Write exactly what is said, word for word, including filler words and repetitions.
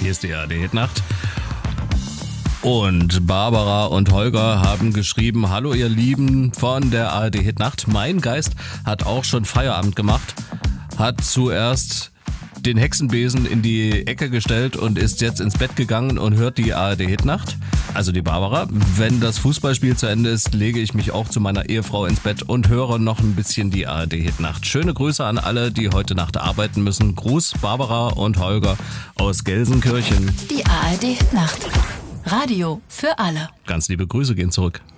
Hier ist die A R D-Hitnacht. Und Barbara und Holger haben geschrieben: Hallo ihr Lieben von der A R D-Hitnacht. Mein Geist hat auch schon Feierabend gemacht, hat zuerst den Hexenbesen in die Ecke gestellt und ist jetzt ins Bett gegangen und hört die A R D-Hitnacht. Also die Barbara. Wenn das Fußballspiel zu Ende ist, lege ich mich auch zu meiner Ehefrau ins Bett und höre noch ein bisschen die A R D-Hitnacht. Schöne Grüße an alle, die heute Nacht arbeiten müssen. Gruß Barbara und Holger aus Gelsenkirchen. Die A R D-Hitnacht. Radio für alle. Ganz liebe Grüße gehen zurück.